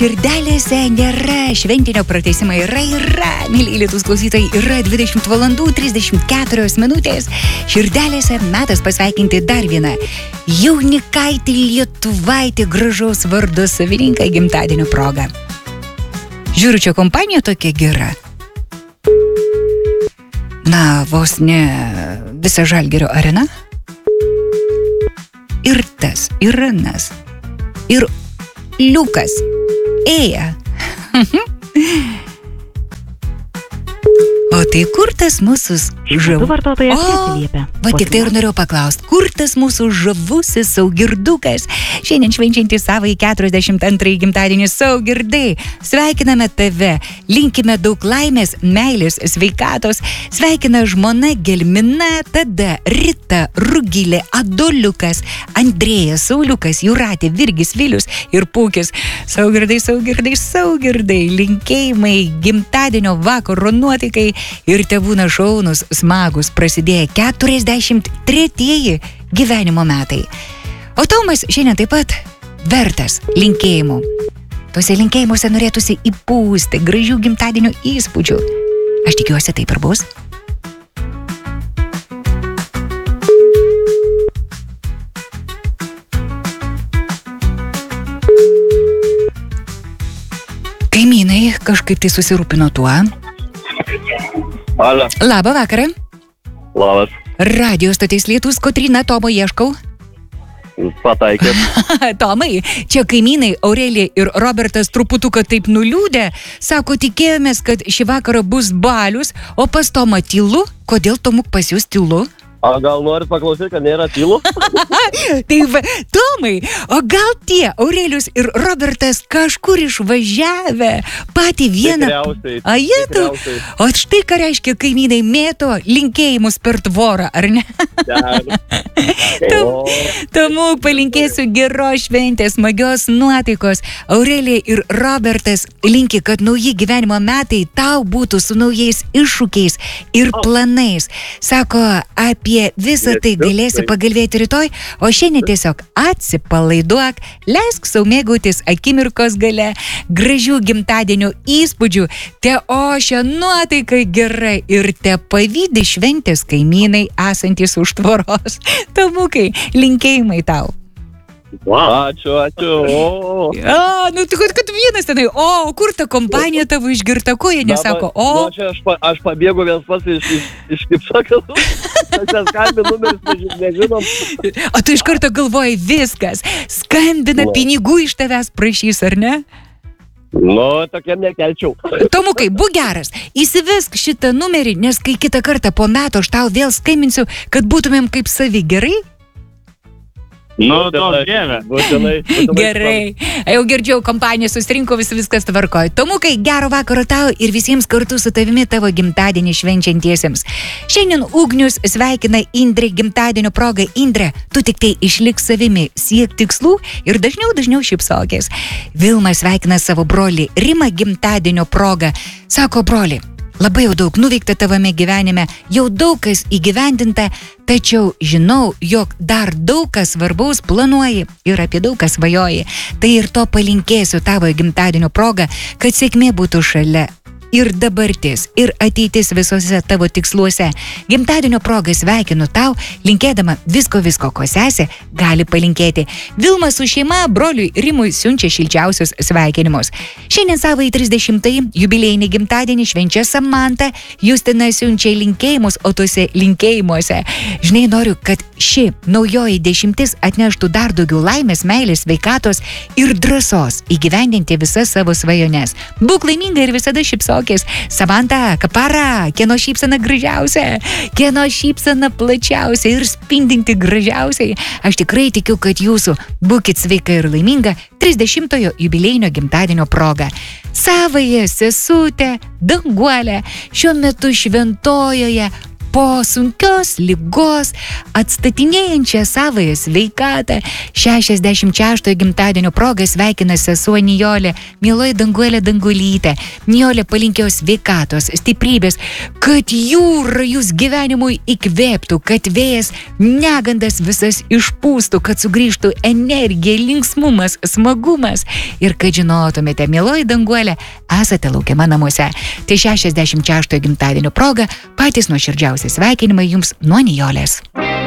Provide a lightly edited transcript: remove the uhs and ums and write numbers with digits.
Širdelėse nėra šventinio pratęsimo, yra, mėly Lietuvos klausytojai, yra 20 valandų 34 minutės. Širdelėse metas pasveikinti dar vieną jaunikaitį lietuvaitį gražaus vardo savininką gimtadienio progą. Žiūriu, čia kompanija tokia gera. Na, vos ne visa Žalgirio arena. Ir tas, ir anas, ir Liukas. Ėja. O tai kur tas mūsų žavus... Va tik tai ir norėjau paklausti, kur tas mūsų žavusis Saugirdukas? Šiandien švenčiantį savąjį 42 gimtadienį. Saugirdai, sveikiname tave, linkime daug laimės, meilės, sveikatos, sveikina žmona Gelmina, tada Rita, Rugilė, Adoliukas, Andrėjas, Sauliukas, Jūratė, Virgis, Vilius ir Pūkis. Saugirdai, linkėjimai gimtadienio vakaro nuotaikai ir tebūna šaunus, smagus, prasidėję 43 gyvenimo metai. O Tomas šiandien taip pat vertas linkėjimų. Tuose linkėjimuose norėtųsi įpūsti gražių gimtadienio įspūdžių. Aš tikiuosi, taip ir bus. Kaimynai kažkaip tai susirūpino tuo. Alio. Labą vakarą. Labas. Radio stoties Lietus, Kotryna, Tomo ieškau. Pataikėt. Tomai, čia kaimynai Aurelija ir Robertas truputuką taip nuliūdę. Sako, tikėjomės, kad šį vakarą bus balius, o pas Tomą tylu. Kodėl Tomuk pas jūs tylu? O gal norit paklausyti, kad nėra tylu? Tai va, Tomai, o gal tie Aurelijus ir Robertas kažkur išvažiavę patį vieną... Tikriausiai. O štai ką reiškia kaimynai mėto linkėjimus per tvorą, ar ne? Tomuk, palinkėsiu geros šventės, smagios nuotaikos. Aurelija ir Robertas linki, kad nauji gyvenimo metai tau būtų su naujais iššūkiais ir planais. Sako, apie visą tai galėsi pagalvėti rytoj, o šiandien tiesiog atsipalaiduok, leisk sau mėgautis akimirkos gale, gražių gimtadienio įspūdžių, te ošia nuotaika gerai ir te pavydi šventės kaimynai esantys už tvoros. Tomukai, linkėjimai tau. Ačiū. Nu, kad vienas tenai, kur ta kompanija tavo išgirta, ko jie nesako, čia aš pabėgu vienas pats iš kaip sakant, aš skambinu numeris, nežinom. O tu iš karto galvoji viskas, skambina pinigų iš tavęs prašys, ar ne? Tokiam nekelčiau. Tomukai, būk geras, įsivesk šitą numerį, nes kai kitą kartą po metų aš tau vėl skambinsiu, kad būtumėm kaip savi, gerai? Būtinai. Gerai. Jau girdžiau, kompanija susirinko, viskas tvarkoja. Tomukai, gero vakaro tau ir visiems kartu su tavimi tavo gimtadienį švenčiantiesiems. Šiandien Ugnius sveikina Indrė gimtadienio progą. Indrė, tu tik tai išlik savimi, siek tikslų ir dažniau šypsokės. Vilma sveikina savo brolį Rimą gimtadienio progą. Sako, broli, labai jau daug nuveikta tavame gyvenime, jau daug kas įgyvendinta, tačiau žinau, jog dar daug kas svarbaus planuoji ir apie daug kas svajoji. Tai ir to palinkėsiu tavo gimtadienio progą, kad sėkmė būtų šalia. Ir dabartis, ir ateitis visose tavo tiksluose. Gimtadienio progą sveikinu tau, linkėdama visko, ko sesė gali palinkėti. Vilma su šeima broliui Rimui siunčia šilčiausius sveikinimus. Šiandien savąjį 30-ąjį jubiliejinį gimtadienį švenčia Samanta. Justina siunčia linkėjimus, o tuose linkėjimuose. Žinai, noriu, kad ši naujoji 10 atneštų dar daugiau laimės, meilės, sveikatos ir drąsos įgyvendinti visas savo svajones. Būk laiminga ir visada šypsokis. Samanta, kapara, kieno šypsena gražiausia, kieno šypsena plačiausia ir spindinti gražiausiai. Aš tikrai tikiu, kad jūsų būkit sveika ir laiminga 30-ojo jubiliejinio gimtadienio proga. Savąją sesutę Danguolę šiuo metu šventojoje po sunkios ligos, atstatinėjančią savąją sveikatą, 66 gimtadienio proga sveikina sesuo Nijolė, mieloji Danguolė Dangulytė. Nijolė palinkėjo sveikatos, stiprybės, kad jūra jūs gyvenimui įkvėptų, kad vėjas negandas visas išpūstų, kad sugrįžtų energija, linksmumas, smagumas ir kad žinotumėte, mieloji Danguolė, esate laukiama namuose. Tai 66 gimtadienio proga patys nuoširdžiausi sveikinimai jums nuo Nijolės.